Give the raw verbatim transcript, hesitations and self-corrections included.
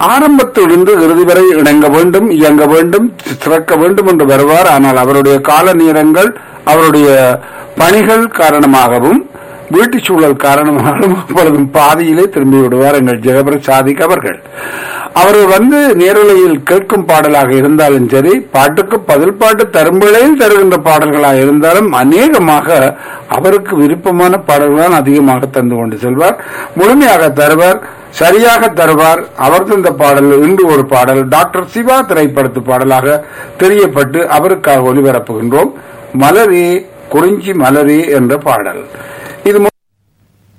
ஆரம்பத்திலிருந்து இறுதி வரை இணங்க வேண்டும், இயங்க வேண்டும், சிறக்க வேண்டும் என்று வருவார். ஆனால் அவருடைய கால நேரங்கள், அவருடைய பணிகள் காரணமாகவும் வீட்டு சூழல் காரணமாகவும் அப்பொழுதும் பாதியிலே திரும்பி விடுவார் எங்கள் ஜெகபர் சாதிக் அவர்கள். அவர் வந்து நேரலையில் கேட்கும் பாடலாக இருந்தாலும் சரி, பாட்டுக்கு பதில் பாட்டு தரும்பலையில் தருகின்ற பாடல்களாக இருந்தாலும் அநேகமாக அவருக்கு விருப்பமான பாடல்கள் அதிகமாக தந்து கொண்டு செல்வார். முழுமையாக தருவார், சரியாக தருவார். அவர் தந்த பாடல் இன்று ஒரு பாடல் டாக்டர் சிவா திரைப்படத்து பாடலாக தெரியப்பட்டு அவருக்காக ஒளிபரப்புகின்றோம். மலரே குறிஞ்சி மலரே என்ற பாடல். இது